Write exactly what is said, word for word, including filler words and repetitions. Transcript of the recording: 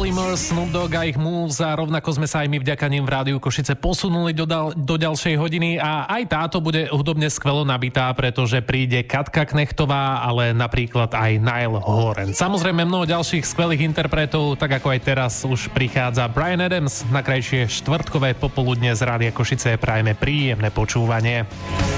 Polymers, Snoop Dogg a ich Moves a rovnako sme sa aj my vďaka nim v Rádiu Košice posunuli do, dal, do ďalšej hodiny a aj táto bude hudobne skvelo nabitá, pretože príde Katka Knechtová, ale napríklad aj Niall Horan. Samozrejme mnoho ďalších skvelých interpretov, tak ako aj teraz už prichádza Bryan Adams na krajšie štvrtkové popoludne z Rádia Košice. Prajeme príjemné počúvanie.